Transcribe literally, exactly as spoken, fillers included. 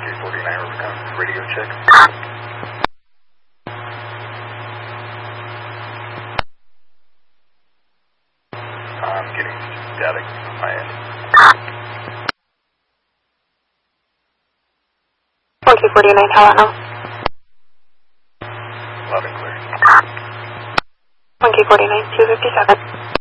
K forty-nine, Rubicon, radio check. I'm getting static on my end. one K forty-nine, Hello. Loud and clear. one K forty-nine, two fifty-seven.